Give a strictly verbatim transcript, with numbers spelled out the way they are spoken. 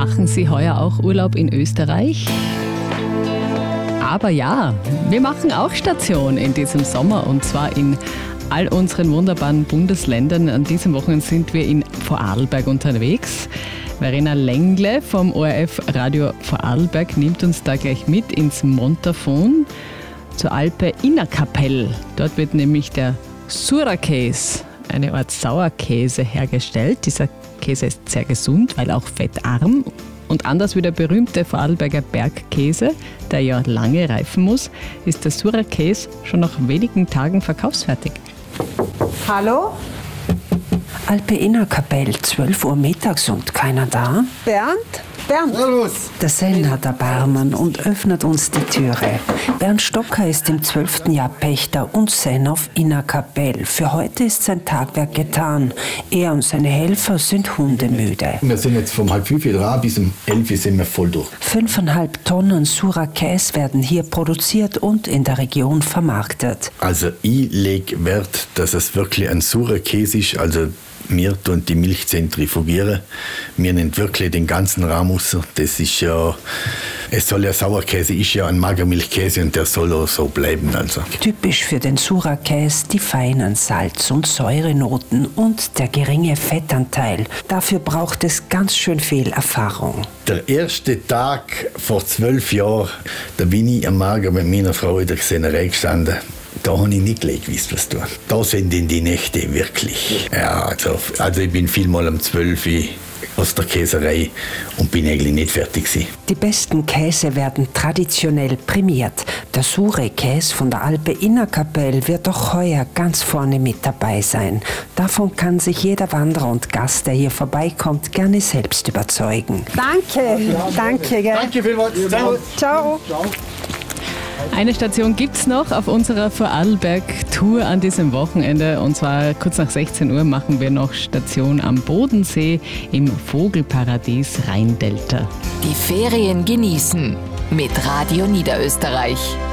Machen Sie heuer auch Urlaub in Österreich? Aber ja, wir machen auch Station in diesem Sommer und zwar in all unseren wunderbaren Bundesländern. An diesem Wochenende sind wir in Vorarlberg unterwegs. Verena Lengle vom O R F Radio Vorarlberg nimmt uns da gleich mit ins Montafon zur Alpe Innerkapelle. Dort wird nämlich der Sura-Käse, eine Art Sauerkäse, hergestellt. Dieser Käse ist sehr gesund, weil auch fettarm. Und anders wie der berühmte Vorarlberger Bergkäse, der ja lange reifen muss, ist der Sura-Käse schon nach wenigen Tagen verkaufsfertig. Hallo? Alpe Innerkapelle, zwölf Uhr mittags und keiner da? Bernd? Bernd? Der Sellen hat Erbarmen und öffnet uns die Türe. Bernd Stocker ist im zwölften Jahr Pächter und Sen auf Innerkapelle. Für heute ist sein Tagwerk getan. Er und seine Helfer sind hundemüde. Wir sind jetzt vom halb fünf dran, bis um elf sind wir voll durch. Fünfeinhalb Tonnen Sura-Käse werden hier produziert und in der Region vermarktet. Also ich lege Wert, dass es wirklich ein Sura-Käse ist. Also wir tun die Milch zentrifugieren. Wir nehmen wirklich den ganzen Rahmen raus. Das ist ja, es soll ja Sauerkäse, ist ja ein Magermilchkäse und der soll auch so bleiben. Also. Typisch für den Sura-Käse die feinen Salz- und Säurenoten und der geringe Fettanteil. Dafür braucht es ganz schön viel Erfahrung. Der erste Tag vor zwölf Jahren, da bin ich am Morgen mit meiner Frau in der Sennerei gestanden. Da habe ich nicht gleich gewusst, was tun. Da sind denn die Nächte wirklich. Ja, also, also ich bin vielmal um zwölf Uhr aus der Käserei und bin eigentlich nicht fertig gewesen. Die besten Käse werden traditionell prämiert. Der Sura-Käse von der Alpe Innerkapelle wird auch heuer ganz vorne mit dabei sein. Davon kann sich jeder Wanderer und Gast, der hier vorbeikommt, gerne selbst überzeugen. Danke, danke. Gell? Danke vielmals. Ciao. Ciao. Eine Station gibt es noch auf unserer Vorarlberg-Tour an diesem Wochenende. Und zwar kurz nach sechzehn Uhr machen wir noch Station am Bodensee im Vogelparadies Rheindelta. Die Ferien genießen mit Radio Niederösterreich.